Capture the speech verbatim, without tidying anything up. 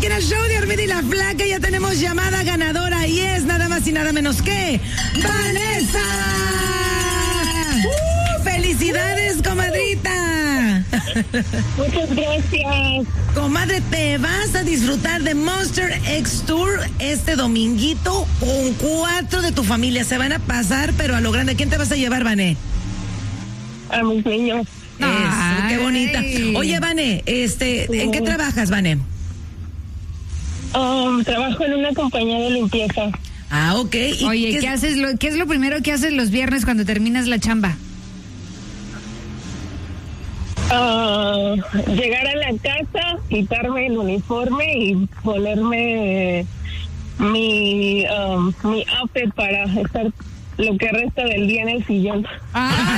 aquí en el show de Armida y la Flaca. Ya tenemos llamada ganadora y es nada más y nada menos que Vanessa. ¡Uh! ¡Felicidades, comadrita! Muchas gracias. Comadre, te vas a disfrutar de Monster X Tour este dominguito con cuatro de tu familia. Se van a pasar, pero a lo grande. ¿Quién te vas a llevar, Vané? A mis niños. Eso, qué bonita. Oye, Vané, este, ¿en qué trabajas, Vané? Um, trabajo en una compañía de limpieza. Ah, ok. ¿Y Oye, qué, ¿qué, es- haces lo, ¿qué es lo primero que haces los viernes cuando terminas la chamba? Uh, llegar a la casa, quitarme el uniforme y ponerme mi, um, mi outfit para estar lo que resta del día en el sillón. ¡Ay,